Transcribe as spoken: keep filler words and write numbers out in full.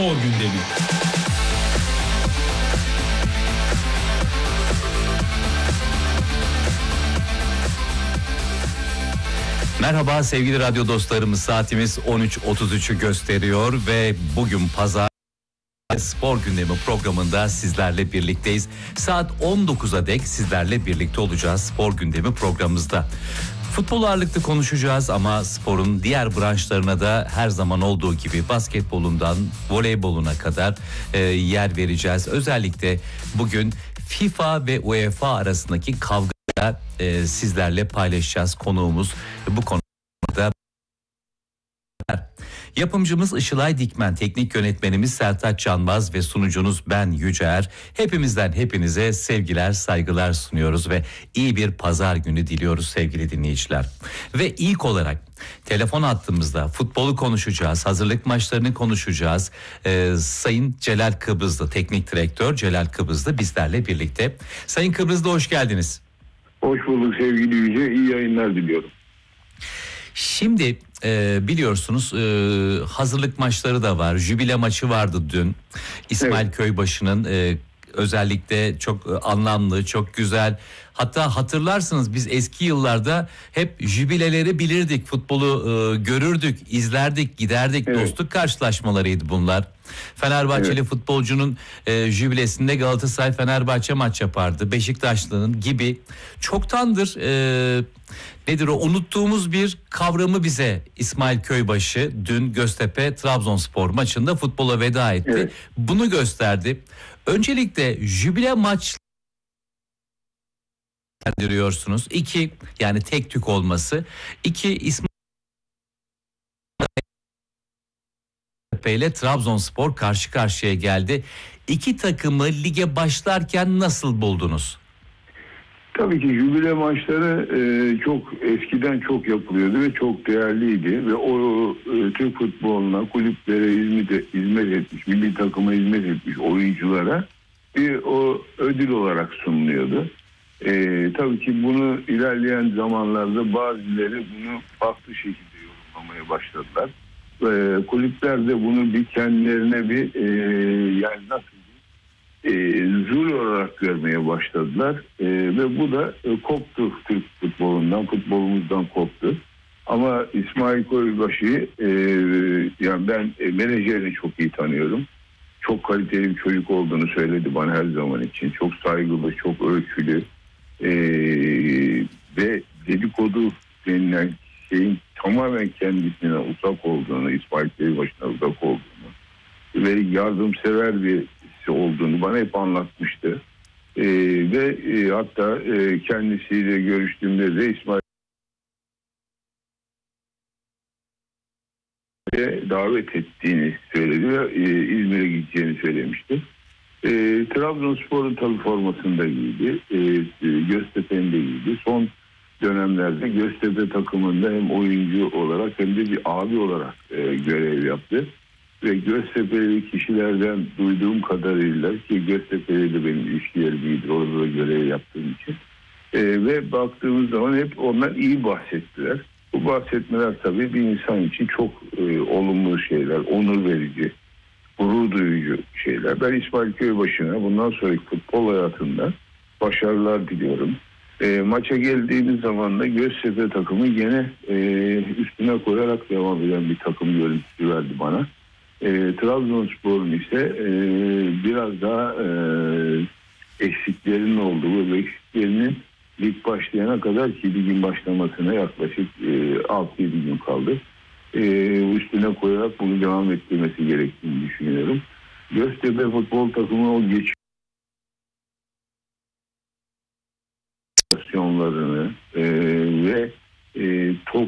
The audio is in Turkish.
O gündemi. Merhaba sevgili radyo dostlarımız, saatimiz on üç otuz üçü gösteriyor ve bugün pazar spor gündemi programında sizlerle birlikteyiz. Saat on dokuza dek sizlerle birlikte olacağız spor gündemi programımızda. Futbol ağırlıklı konuşacağız ama sporun diğer branşlarına da her zaman olduğu gibi basketbolundan voleyboluna kadar e, yer vereceğiz. Özellikle bugün FIFA ve UEFA arasındaki kavgayı e, sizlerle paylaşacağız. Konuğumuz bu konuda. Yapımcımız Işılay Dikmen, teknik yönetmenimiz Sertaç Canbaz ve sunucunuz ben Yüceer. Hepimizden hepinize sevgiler, saygılar sunuyoruz ve iyi bir pazar günü diliyoruz sevgili dinleyiciler. Ve ilk olarak telefon hattımızda futbolu konuşacağız, hazırlık maçlarını konuşacağız. Ee, Sayın Celal Kıbrızlı, teknik direktör Celal Kıbrızlı bizlerle birlikte. Sayın Kıbrızlı, hoş geldiniz. Hoş bulduk sevgili Yüce, iyi yayınlar diliyorum. Şimdi e, biliyorsunuz e, hazırlık maçları da var. Jübile maçı vardı dün. İsmail evet. Köybaşı'nın e, özellikle çok e, anlamlı, çok güzel. Hatta hatırlarsınız biz eski yıllarda hep jübileleri bilirdik. Futbolu e, görürdük, izlerdik, giderdik. Evet. Dostluk karşılaşmalarıydı bunlar. Fenerbahçeli evet. futbolcunun e, jübilesinde Galatasaray Fenerbahçe maç yapardı. Beşiktaşlı'nın gibi çoktandır e, nedir o unuttuğumuz bir kavramı bize İsmail Köybaşı dün Göztepe Trabzonspor maçında futbola veda etti. Evet. Bunu gösterdi. Öncelikle jübile maç diyorsunuz. İki, yani tek tük olması. İki, İsmail ile Trabzonspor karşı karşıya geldi. İki takımı lige başlarken nasıl buldunuz? Tabii ki jübile maçları e, çok eskiden çok yapılıyordu ve çok değerliydi ve o e, Türk futboluna, kulüplere hizmet, hizmet etmiş, milli takıma hizmet etmiş oyunculara bir o ödül olarak sunuluyordu. E, tabii ki bunu ilerleyen zamanlarda bazıları bunu farklı şekilde yorumlamaya başladılar. E, kulüpler de bunu bir kendilerine bir e, yani nasıl E, zul olarak görmeye başladılar e, ve bu da e, koptu Türk futbolundan, futbolumuzdan koptu. Ama İsmail Köybaşı'yı e, yani ben e, menajerini çok iyi tanıyorum. Çok kaliteli bir çocuk olduğunu söyledi bana her zaman için. Çok saygılı, çok ölçülü e, ve dedikodu denilen şeyin tamamen kendisine uzak olduğunu, İsmail Köybaşı'na uzak olduğunu ve yardımsever bir olduğunu bana hep anlatmıştı. Ee, ve e, hatta e, kendisiyle görüştüğümde de İsmail davet ettiğini söyledi ve e, İzmir'e gideceğini söylemişti. E, Trabzonspor'un tabii formasını da giydi. E, Göztepe'nin de giydi. Son dönemlerde Göztepe takımında hem oyuncu olarak hem de bir abi olarak e, görev yaptı. Ve Göztepe'li kişilerden duyduğum kadarıyla ki Göztepe'yle de benim ilişkilerim iyidir orada da görev yaptığım için ee, ve baktığımız zaman hep onlar iyi bahsettiler. Bu bahsetmeler tabii bir insan için çok e, olumlu şeyler, onur verici, gurur duyucu şeyler. Ben İsmail Köybaşı'na bundan sonraki futbol hayatında başarılar diliyorum. E, maça geldiğimiz zaman da Göztepe takımı yine e, üstüne koyarak devam eden bir takım görüntüsü verdi bana. E, Trabzonspor'un ise e, biraz daha e, eksiklerinin olduğu ve eksiklerinin lig başlayana kadar ki ligin başlamasına yaklaşık e, altı yedi gün kaldı. E, üstüne koyarak bunu devam ettirmesi gerektiğini düşünüyorum. Göztepe futbol takımı o geçiş e, ve e, top